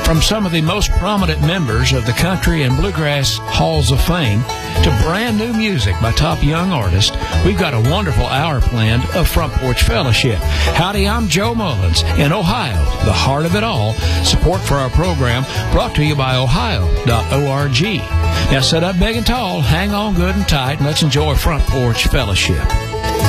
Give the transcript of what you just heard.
From some of the most prominent members of the Country and Bluegrass Halls of Fame to brand new music by top young artists, we've got a wonderful hour planned of Front Porch Fellowship. Howdy, I'm Joe Mullins in Ohio, the heart of it all. Support for our program brought to you by Ohio.org. Now sit up big and tall, hang on good and tight, and let's enjoy Front Porch Fellowship.